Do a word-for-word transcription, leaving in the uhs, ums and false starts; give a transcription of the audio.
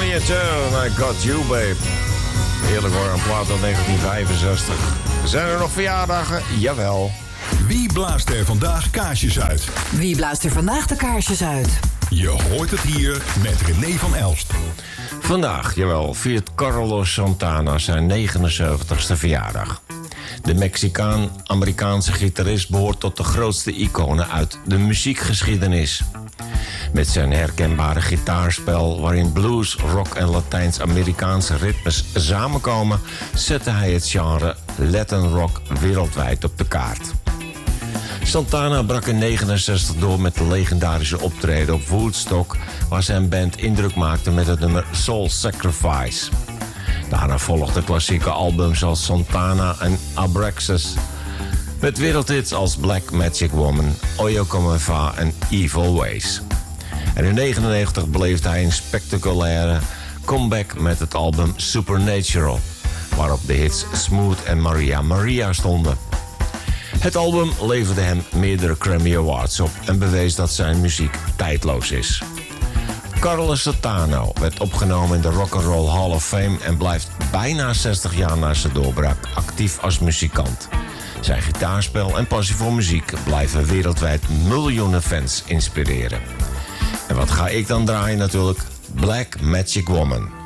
your turn, I got you, babe. Heerlijk hoor, een plaat uit negentien vijfenzestig. Zijn er nog verjaardagen? Jawel. Wie blaast er vandaag kaarsjes uit? Wie blaast er vandaag de kaarsjes uit? Je hoort het hier met René van Elst. Vandaag, jawel, viert Carlos Santana zijn negenenzeventigste verjaardag. De Mexicaan-Amerikaanse gitarist behoort tot de grootste iconen uit de muziekgeschiedenis. Met zijn herkenbare gitaarspel, waarin blues, rock en Latijns-Amerikaanse ritmes samenkomen, zette hij het genre Latin rock wereldwijd op de kaart. Santana brak in negentien negenenzestig door met de legendarische optreden op Woodstock, waar zijn band indruk maakte met het nummer Soul Sacrifice. Daarna volgden klassieke albums als Santana en Abraxas, met wereldhits als Black Magic Woman, Oye Como Va en Evil Ways. En in negentien negenennegentig beleefde hij een spectaculaire comeback met het album Supernatural, waarop de hits Smooth en Maria Maria stonden. Het album leverde hem meerdere Grammy Awards op en bewees dat zijn muziek tijdloos is. Carlos Santana werd opgenomen in de Rock and Roll Hall of Fame en blijft bijna zestig jaar na zijn doorbraak actief als muzikant. Zijn gitaarspel en passie voor muziek blijven wereldwijd miljoenen fans inspireren. En wat ga ik dan draaien natuurlijk? Black Magic Woman.